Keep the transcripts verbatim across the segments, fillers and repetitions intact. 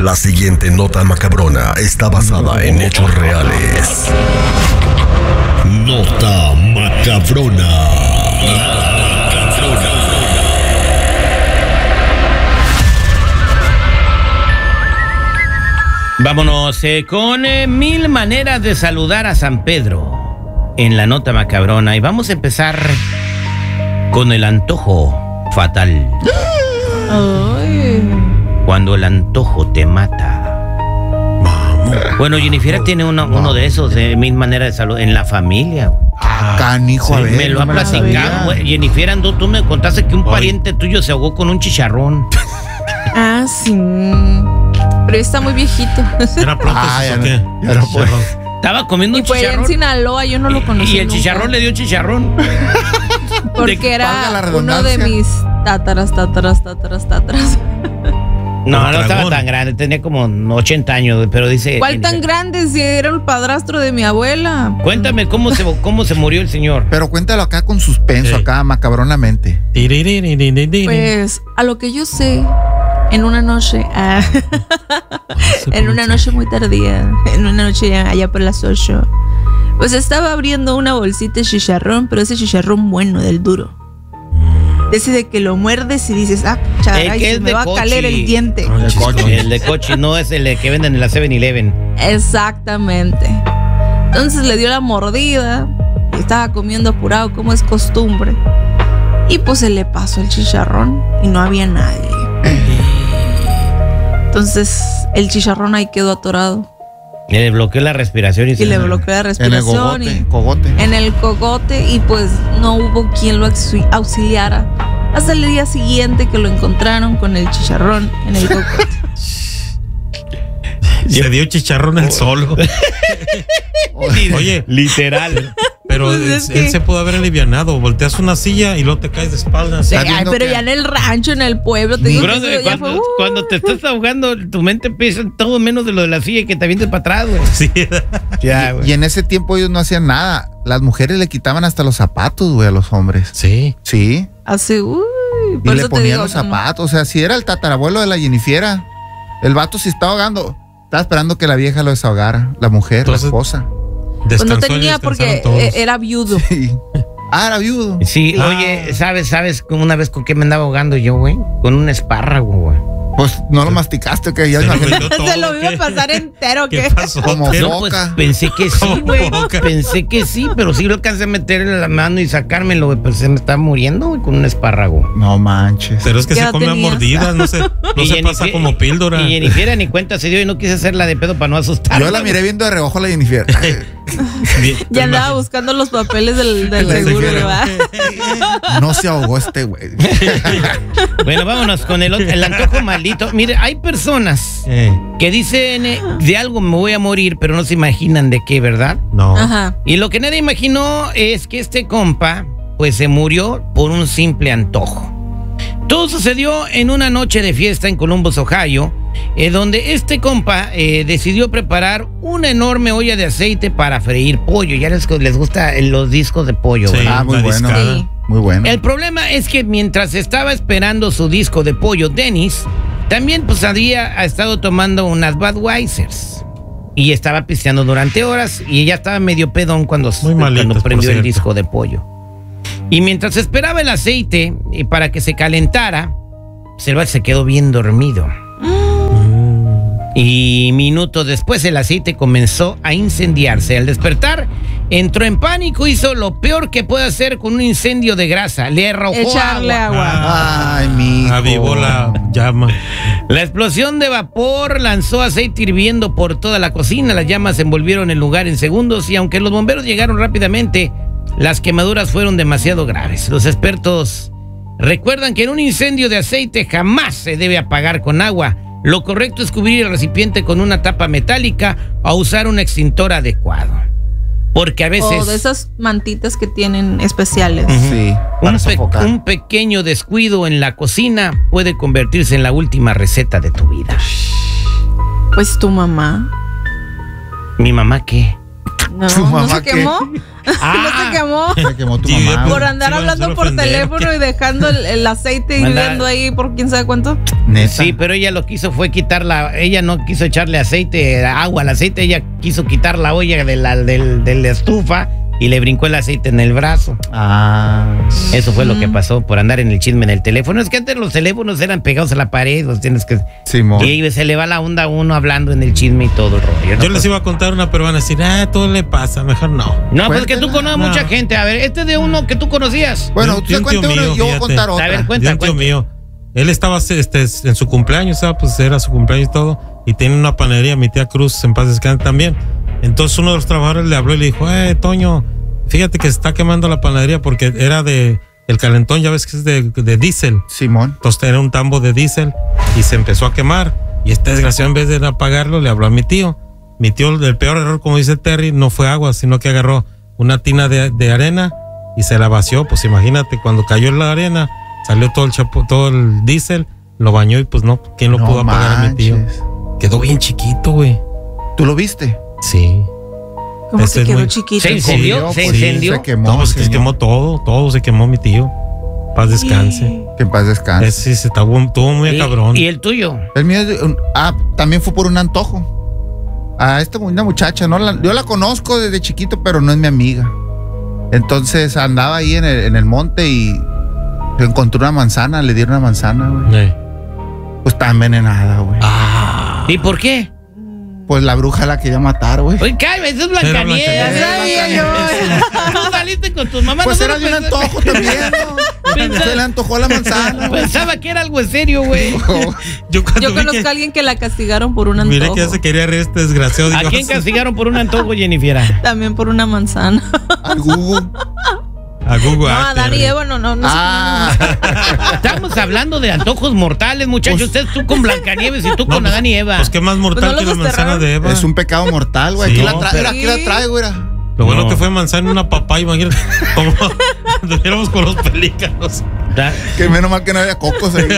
La siguiente nota macabrona está basada en hechos reales. Nota macabrona. Vámonos eh, con eh, mil maneras de saludar a San Pedro en la nota macabrona. Y vamos a empezar con el antojo fatal. Ay. Cuando el antojo te mata. Vamos. Bueno, Jennifer tiene uno, uno de esos de mil maneras de saludar en la familia. Ah, Canijo, Sí, a ver. me lo ha no la platicado, sabía. güey. Jennifer, andó, tú me contaste que un pariente tuyo se ahogó con un chicharrón. Ah, sí. Pero está muy viejito. ¿Era prótesis Ah, ya o qué? no- ya no puedo. Estaba comiendo Y un fue en chicharrón. Sinaloa, yo no lo conocí. Y el nunca. chicharrón le dio chicharrón. Porque valga era la uno de redundancia. mis tátaras, tátaras, tátaras, tátaras. No, Con no estaba dragón. tan grande, tenía como ochenta años, pero dice... ¿Cuál tan Jennifer, grande si era el padrastro de mi abuela? Cuéntame cómo se, cómo se murió el señor. Pero cuéntalo acá con suspenso, Sí. acá macabronamente. Tiririririririr. Pues, a lo que yo sé, en una noche, ah, Se en una pronuncia. noche muy tardía, en una noche allá por las ocho, pues estaba abriendo una bolsita de chicharrón, pero ese chicharrón bueno, del duro. Ese de que lo muerdes y dices, ah, El charay, que se es me de va a cochi. caler el diente. Ay, chistón. El de coche no es el que venden en la seven eleven. Exactamente. Entonces le dio la mordida, y estaba comiendo apurado como es costumbre. Y pues se le pasó el chicharrón y no había nadie. Entonces el chicharrón ahí quedó atorado Le bloqueó la respiración y, y se le bloqueó la En el respiración gogote, y cogote. en el cogote y pues no hubo quien lo auxi- auxiliara hasta el día siguiente que lo encontraron con el chicharrón en el cogote. Se dio chicharrón el solo. Oye, literal. pero Pues él, es que- él se pudo haber alivianado. Volteas una silla y luego te caes de espaldas. Sí, Está ay, viendo pero que- ya en el rancho, en el pueblo, te digo que Brother, eso ya cuando, fue, uh. cuando te estás ahogando, tu mente piensa en todo menos de lo de la silla y que te avientes para atrás, güey. Sí. Ya, güey. Y en ese tiempo ellos no hacían nada. Las mujeres le quitaban hasta los zapatos, güey, a los hombres. Sí. Sí. Así, uy. Y Por le eso te ponían digo, los no. zapatos. O sea, si era el tatarabuelo de la Jennifiera, el vato se estaba ahogando. Estaba esperando que la vieja lo desahogara. La mujer, Entonces- la esposa. Pues no Descansó y tenía porque descansaron todos. eh, era viudo. Sí. Ah, era viudo. Sí, Ah. oye, ¿sabes, sabes con una vez con qué me andaba ahogando yo, güey? Con un espárrago, güey. Pues no lo masticaste, que ya Se lo imagino. metió todo, Se lo iba ¿qué? a pasar entero, ¿Qué ¿qué? pasó? Como ¿Qué? foca. No, pues pensé que sí, Como güey. boca. Pensé que sí, pero sí lo alcancé a meterle la mano y sacármelo, güey. Pero se me estaba muriendo, güey, con un espárrago. No manches. Pero es que ¿Qué se edad come a tenías? mordidas, no se, no Y se Jennifer- pasa como píldora. Y Jennifer ni cuenta se dio y no quise hacerla de pedo para no asustar. Yo la miré viendo de reojo a la Jennifer. Bien, Ya te andaba imagi- buscando los papeles del, del Del seguro, seguro. ¿verdad? No se ahogó este güey. Bueno, vámonos con el, otro- el antojo maldito. Mire, hay personas Eh, que dicen eh, de algo me voy a morir, pero no se imaginan de qué, ¿verdad? no. Ajá. Y lo que nadie imaginó es que este compa, pues se murió por un simple antojo. Todo sucedió en una noche de fiesta en Columbus, Ohio, eh, donde este compa eh, decidió preparar una enorme olla de aceite para freír pollo. Ya les, les gustan los discos de pollo, Sí, ¿verdad? Ah, muy la bueno. discada. Sí. Muy bueno. El problema es que mientras estaba esperando su disco de pollo, Dennis, también pues había estado tomando unas Budweisers. Y estaba pisteando durante horas y ella estaba medio pedón cuando, Muy malitas, cuando por prendió el cierto. disco de pollo. Y mientras esperaba el aceite y para que se calentara, Selva se quedó bien dormido. Y minutos después el aceite comenzó a incendiarse. Al despertar, entró en pánico, hizo lo peor que puede hacer con un incendio de grasa. Le arrojó Echarle agua. agua. Ay, mi hijo. Avivó la llama. La explosión de vapor lanzó aceite hirviendo por toda la cocina. Las llamas envolvieron el lugar en segundos y aunque los bomberos llegaron rápidamente, las quemaduras fueron demasiado graves. Los expertos recuerdan que en un incendio de aceite jamás se debe apagar con agua. Lo correcto es cubrir el recipiente con una tapa metálica o usar un extintor adecuado. Porque a veces O de esas mantitas que tienen especiales. Sí. Para un, pe- sofocar. un pequeño descuido en la cocina puede convertirse en la última receta de tu vida. Pues tu mamá. ¿Mi mamá qué? No, ¿Tu ¿no mamá se qué? quemó? Ah. ¿No se quemó? Se quemó tu Sí, mamá. pues, Por andar sí, hablando van a por ofender, teléfono ¿qué? y dejando el, el aceite Manda- hirviendo ahí por quién sabe cuánto. Neta. Sí, pero ella lo que hizo fue quitarla, ella no quiso echarle aceite, agua al aceite, ella quiso quitar la olla de la, del, de la estufa y le brincó el aceite en el brazo. Ah. Eso fue lo que pasó por andar en el chisme en el teléfono. Es que antes los teléfonos eran pegados a la pared, los tienes que... Simón. Y se le va la onda a uno hablando en el chisme y todo el rollo. ¿no? Yo les iba a contar una, pero van a decir, ah, todo le pasa, mejor no. No, pues que tú Cuéntela. conoces No. mucha gente. A ver, este es de uno que tú conocías. Bueno, De un- tú de un tío cuenta uno mío, y yo voy a fíjate. contar otra. A ver, De cuenta, un tío cuenta. mío. Él estaba este, en su cumpleaños, ¿sabes? Pues era su cumpleaños y todo. Y tiene una panadería, mi tía Cruz, en paz descanse también. Entonces uno de los trabajadores le habló y le dijo, eh, Toño, fíjate que se está quemando la panadería porque era de, el calentón, ya ves que es de, de diésel. Simón. Entonces era un tambo de diésel y se empezó a quemar. Y este desgraciado, en vez de apagarlo, le habló a mi tío. Mi tío, el peor error, como dice Terry, no fue agua, sino que agarró una tina de, de arena y se la vació. Pues imagínate, cuando cayó en la arena, salió todo el chapo, todo el diésel, lo bañó y pues no, ¿quién lo No pudo apagar a mi tío? manches. Quedó bien chiquito, güey. ¿Tú lo viste? Sí. Como Ese que es quedó muy- chiquito. Se incendió, Sí, se pues, incendió. Se quemó. No, pues que se señor. quemó todo, todo se quemó mi tío. Paz descanse. Que en paz descanse. Ese sí se estuvo, estuvo muy Y- cabrón. ¿Y el tuyo? El mío es de un- ah, también fue por un antojo. A esta una muchacha, ¿no? La- yo la conozco desde chiquito, pero no es mi amiga. Entonces andaba ahí en el, en el monte y encontró una manzana, le dieron una manzana, güey. Eh. Pues está envenenada, güey. Ah. ¿Y por qué? Pues la bruja la quería matar, güey. Oye, calma, eso es Era Blancanieves. Blancanieves. Ya sabía yo. Tú saliste con tus mamás. Pues no era me de un pensé- antojo también, ¿no? Pensaba- Se le antojó la manzana, güey. Pensaba que era algo serio, güey. Yo cuando Yo vi conozco que, a alguien que la castigaron por un miré antojo. que ya se quería reír este desgraciado. ¿A digo, quién castigaron por un antojo, Jennifer? También por una manzana. Al Google. A Google. No, ah, a Dani Terry. y Eva no, no, no. sé Ah, Estamos hablando de antojos mortales, muchachos. Usted tú con Blancanieves y tú No, con pues- Adán y Eva. Pues qué más mortal Pues no que la los manzana desterraron. de Eva. es un pecado mortal, güey. Sí. Aquí, la No, tra- pero- aquí la traigo, mira. Lo bueno No. que fue manzana en una papaya, imagínate. Como anduviéramos con los pelícanos. Ta- Que menos mal que no había cocos ahí.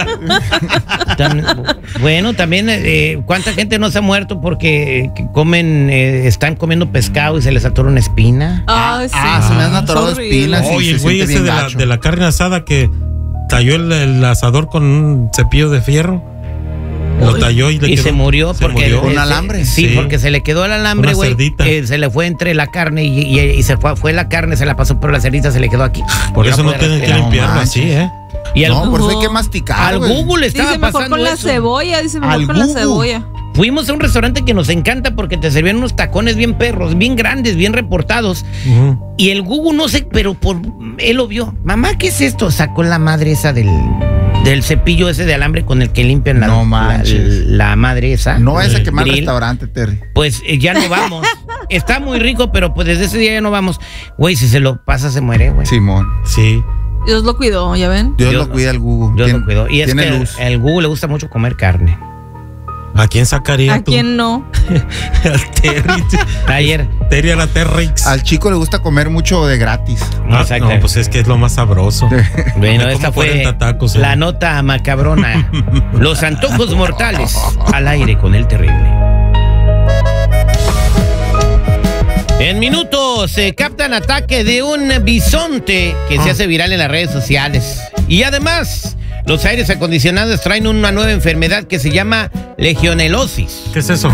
tam- bueno, también, eh, ¿cuánta gente no se ha muerto porque que comen, eh, están comiendo pescado y se les atora una espina? Ay, sí. Ah, se me han atorado Es horrible. espinas. Sí, Oye, se el güey siente ese bien de la, gacho. de la carne asada que talló el, el asador con un cepillo de fierro. Lo Uy. talló y le Y quedó- se murió se porque... murió. ¿Con eh, alambre? Sí, Sí. porque se le quedó el alambre, Una güey. cerdita. eh, se le fue entre la carne y, y- y se fue, fue la carne, se la pasó, pero la cerdita se le quedó aquí. Por Y eso no puede tienen que respirar. No limpiarlo manches. así, ¿eh? Y al, No, por eso hay que Ujú. masticar, al güey. Google le estaba Dice mejor pasando con la eso. cebolla, dice mejor Al con la Google. cebolla. Fuimos a un restaurante que nos encanta porque te servían unos tacones bien perros, bien grandes, bien reportados. Ujú. Y el Google no sé, pero por él lo vio. Mamá, ¿qué es esto? Sacó la madre esa del, del cepillo ese de alambre con el que limpian la, No la, manches. la madre esa. No vayas a quemar el Grill. restaurante, Terry. Pues eh, ya no vamos. Está muy rico, pero pues desde ese día ya no vamos. Güey, si se lo pasa, se muere, güey. Simón. Sí. Dios lo cuidó, ¿ya ven? Dios, Dios lo cuida al Google. Yo Tien- lo cuido. Y es tiene que luz. el Google le gusta mucho comer carne. ¿A quién sacaría ¿A tú? quién no? Al Terry. Ayer. Terry a la Terrix. Al chico le gusta comer mucho de gratis. Ah, Exacto. no, pues es que es lo más sabroso. Bueno, Come esta como fue cuarenta tacos, eh. la nota macabrona. Los antojos mortales al aire con el terrible. En minutos se captan ataque de un bisonte que se hace viral en las redes sociales. Y además, los aires acondicionados traen una nueva enfermedad que se llama legionelosis. ¿Qué es eso?